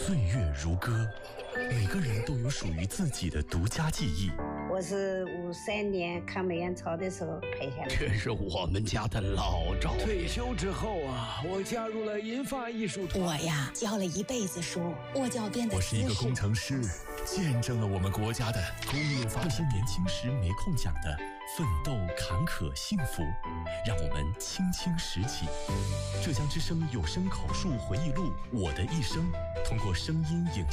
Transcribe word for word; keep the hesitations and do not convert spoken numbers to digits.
岁月如歌，每个人都有属于自己的独家记忆。 我是五三年抗美援朝的时候拍下来的， 这是我们家的老照片。 退休之后啊，我加入了银发艺术团。 我呀，教了一辈子书，我就要变得。 我是一个工程师，见证了我们国家的工业发展，那些年轻时没空讲的奋斗、坎坷、幸福，让我们轻轻拾起。浙江之声有声口述回忆录《我的一生》，通过声音影